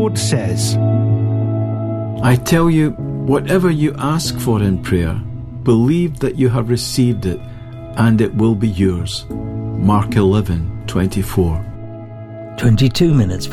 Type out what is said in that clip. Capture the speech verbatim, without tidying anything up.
Lord says, I tell you, whatever you ask for in prayer, believe that you have received it, and it will be yours. Mark eleven twenty-four. twenty-two minutes